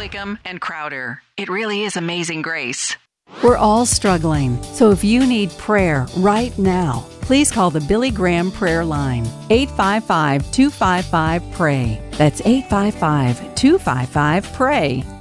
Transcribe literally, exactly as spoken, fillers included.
Wakeham, and Crowder. It really is amazing grace. We're all struggling, so if you need prayer right now, please call the Billy Graham Prayer Line, eight five five, two five five, P R A Y. That's eight five five, two five five, P R A Y.